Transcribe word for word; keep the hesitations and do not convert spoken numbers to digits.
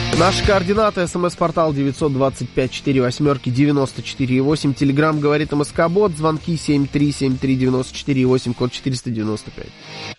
Наши координаты: смс-портал девятьсот двадцать пять четыре восьмерки девяносто четыре восемь, телеграмм говорит МСК-бот, звонки семь три семь три девяносто четыре восемь, код четыреста девяносто пять.